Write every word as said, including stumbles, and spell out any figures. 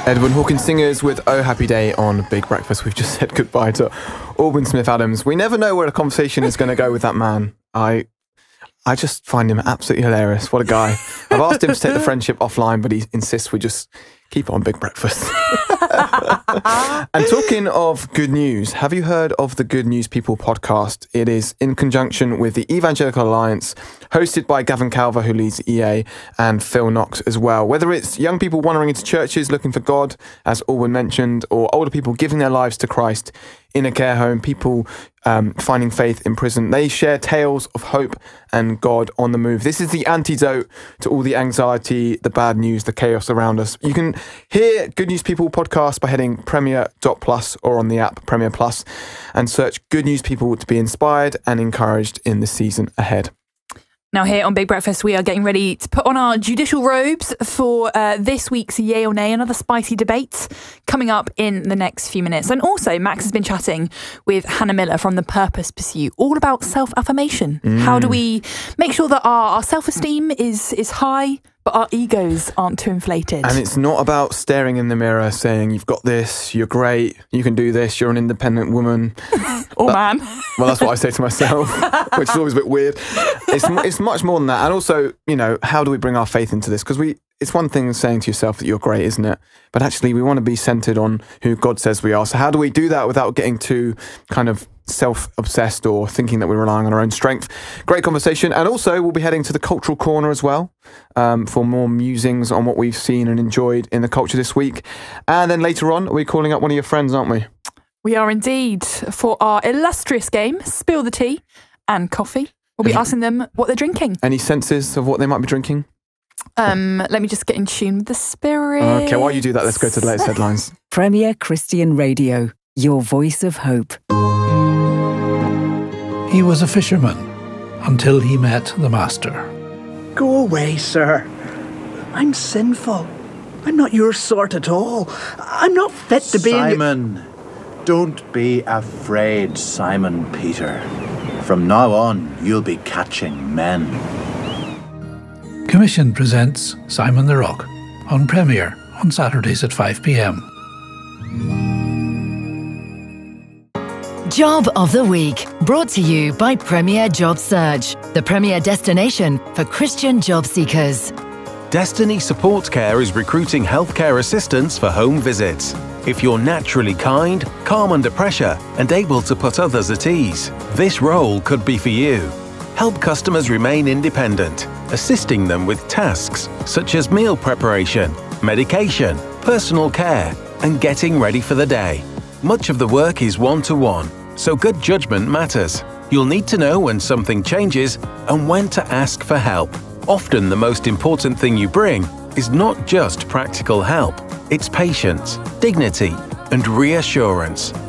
Edwin Hawkins Singers with Oh Happy Day on Big Breakfast. We've just said goodbye to Alban Smith-Adams. We never know where the conversation is going to go with that man. I I just find him absolutely hilarious. What a guy. I've asked him to take the friendship offline, but he insists we just keep on Big Breakfast. And talking of good news, have you heard of the Good News People podcast? It is in conjunction with the Evangelical Alliance, hosted by Gavin Calver, who leads E A, and Phil Knox as well. Whether it's young people wandering into churches looking for God, as Alban mentioned, or older people giving their lives to Christ in a care home, people um, finding faith in prison, they share tales of hope and God on the move. This is the antidote to all the anxiety, the bad news, the chaos around us. You can hear Good News People podcast by heading premier dot plus or on the app Premier Plus and search Good News People to be inspired and encouraged in the season ahead. Now here on Big Breakfast, we are getting ready to put on our judicial robes for uh, this week's Yay or Nay, another spicy debate coming up in the next few minutes. And also, Max has been chatting with Hannah Miller from The Purpose Pursuit, all about self-affirmation. Mm. How do we make sure that our, our self-esteem is is high, but our egos aren't too inflated? And it's not about staring in the mirror saying, you've got this, you're great, you can do this, you're an independent woman. Or but, man. Well, that's what I say to myself, which is always a bit weird. It's it's much more than that. And also, you know, how do we bring our faith into this? Because we it's one thing saying to yourself that you're great, isn't it? But actually, we want to be centered on who God says we are. So how do we do that without getting too kind of self-obsessed or thinking that we're relying on our own strength? Great conversation. And also, we'll be heading to the Cultural Corner as well um, for more musings on what we've seen and enjoyed in the culture this week. And then later on, we're calling up one of your friends, aren't we? We are indeed, for our illustrious game, Spill the Tea and Coffee. We'll be asking them what they're drinking. Any senses of what they might be drinking? Um, let me just get in tune with the spirit. Okay, while you do that, let's go to the latest headlines. Premier Christian Radio, your voice of hope. He was a fisherman until he met the Master. Go away, sir. I'm sinful. I'm not your sort at all. I'm not fit to be... Simon, in... don't be afraid, Simon Peter. From now on, you'll be catching men. Commission presents Simon the Rock on Premier on Saturdays at five p.m. Job of the Week, brought to you by Premier Job Search, the premier destination for Christian job seekers. Destiny Support Care is recruiting healthcare assistants for home visits. If you're naturally kind, calm under pressure, and able to put others at ease, this role could be for you. Help customers remain independent, assisting them with tasks such as meal preparation, medication, personal care, and getting ready for the day. Much of the work is one-to-one, so good judgment matters. You'll need to know when something changes and when to ask for help. Often the most important thing you bring is not just practical help, it's patience, dignity, and reassurance.